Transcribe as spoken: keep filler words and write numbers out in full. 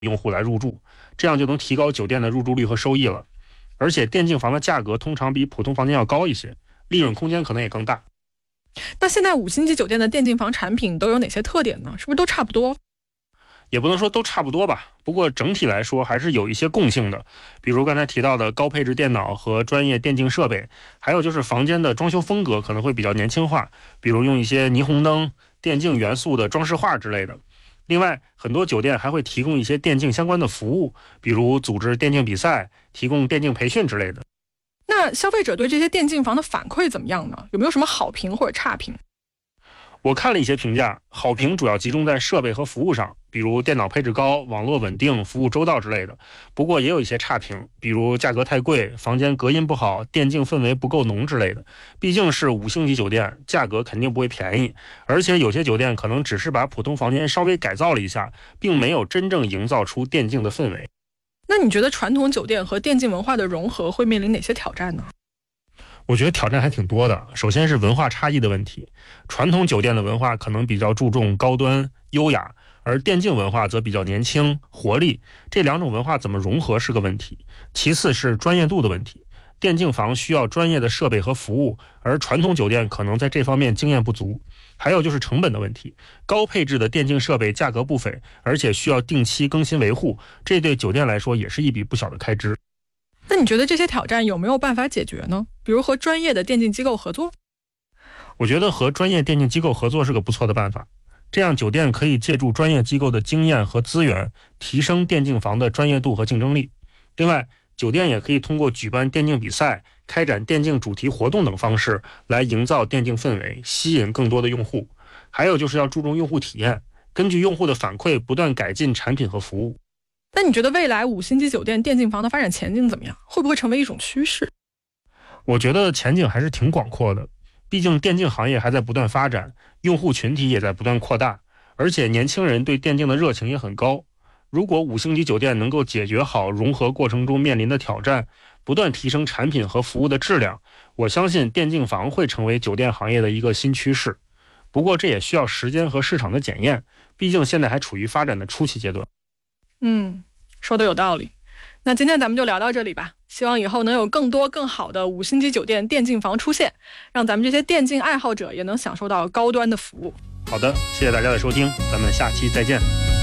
用户来入住，这样就能提高酒店的入住率和收益了。而且电竞房的价格通常比普通房间要高一些，利润空间可能也更大。 那现在五星级酒店的电竞房产品都有哪些特点呢？是不是都差不多？ 也不能说都差不多吧，不过整体来说还是有一些共性的，比如刚才提到的高配置电脑和专业电竞设备，还有就是房间的装修风格可能会比较年轻化，比如用一些霓虹灯、电竞元素的装饰画之类的。另外，很多酒店还会提供一些电竞相关的服务，比如组织电竞比赛、提供电竞培训之类的。 那消费者对这些电竞房的反馈怎么样呢？有没有什么好评或者差评？ 我看了一些评价，好评主要集中在设备和服务上，比如电脑配置高、网络稳定、服务周到之类的。不过也有一些差评，比如价格太贵、房间隔音不好、电竞氛围不够浓之类的。毕竟是五星级酒店，价格肯定不会便宜，而且有些酒店可能只是把普通房间稍微改造了一下，并没有真正营造出电竞的氛围。 那你觉得传统酒店和电竞文化的融合会面临哪些挑战呢？ 我觉得挑战还挺多的。首先是文化差异的问题，传统酒店的文化可能比较注重高端优雅，而电竞文化则比较年轻活力，这两种文化怎么融合是个问题。其次是专业度的问题，电竞房需要专业的设备和服务，而传统酒店可能在这方面经验不足。还有就是成本的问题，高配置的电竞设备价格不菲，而且需要定期更新维护，这对酒店来说也是一笔不小的开支。 那你觉得这些挑战有没有办法解决呢？比如和专业的电竞机构合作？ 我觉得和专业电竞机构合作是个不错的办法，这样酒店可以借助专业机构的经验和资源，提升电竞房的专业度和竞争力。另外，酒店也可以通过举办电竞比赛、开展电竞主题活动等方式来营造电竞氛围，吸引更多的用户。还有就是要注重用户体验，根据用户的反馈不断改进产品和服务。 那你觉得未来五星级酒店电竞房的发展前景怎么样？会不会成为一种趋势？ 我觉得前景还是挺广阔的，毕竟电竞行业还在不断发展，用户群体也在不断扩大，而且年轻人对电竞的热情也很高。如果五星级酒店能够解决好融合过程中面临的挑战，不断提升产品和服务的质量，我相信电竞房会成为酒店行业的一个新趋势。不过这也需要时间和市场的检验，毕竟现在还处于发展的初期阶段。 嗯，说的有道理。那今天咱们就聊到这里吧，希望以后能有更多更好的五星级酒店电竞房出现，让咱们这些电竞爱好者也能享受到高端的服务。 好的，谢谢大家的收听，咱们下期再见。